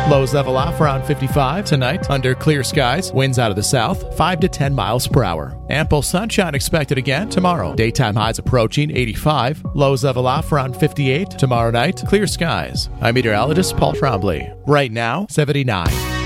Lows level off around 55 tonight under clear skies. Winds out of the south, 5 to 10 miles per hour. Ample sunshine expected again tomorrow. Daytime highs approaching 85. Lows level off around 58 tomorrow night. Clear skies. I'm meteorologist Paul Trombley. Right now, 79.